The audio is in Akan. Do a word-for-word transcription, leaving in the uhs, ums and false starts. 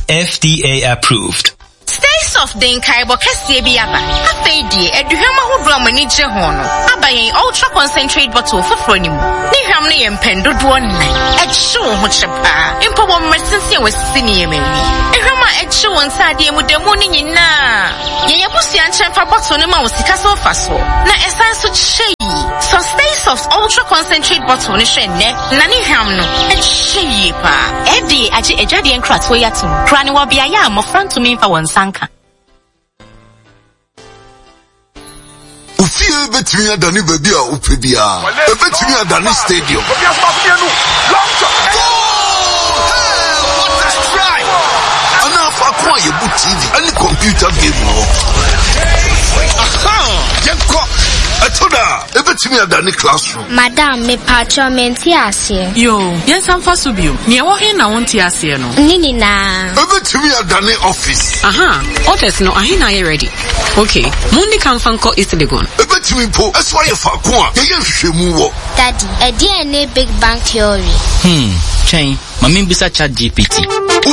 F D A approved. Stay soft den kaibo kese bi aba. Afei die eduhwama hodro amani je ho no. Abayen ultra concentrate bottle foforo ni mu. Ni hwam ne yempendo do nnan. Eche wo ho chepa. Impo wo mersense we sini yemani. Ehwama eche wo nsade mu demu ni nyina. Yeye busia nchemfa bottle ne ma wo sika so fa so. Na esan so chei. So Stay Soft ultra concentrate bottle ni hwe ne. Na ni hwam no. Eche yi pa. F D A agi ejade enkratwo yatum. Kra ne wo bia ya mo front to me fa won sanka. Ufie betimi adani baby a upebia. E betimi adani stadium. Ana fa kwa ye bu T V, any computer game mo. Aha! Yenko Atoda, e betimi adani classroom. Madam, me patron menti ase. Yo, yen samfa subio. Ni wo he na wonti ase no. Nini na. E betimi adani office. Aha, orders no ahe na ye ready. Okay, mundi kan fanko East Legon. E betimi po, eso ye fa ko a, ye ye hwehwemu wo. Daddy, e dey na big bang theory. Hmm, chain, mami bisa chat G P T.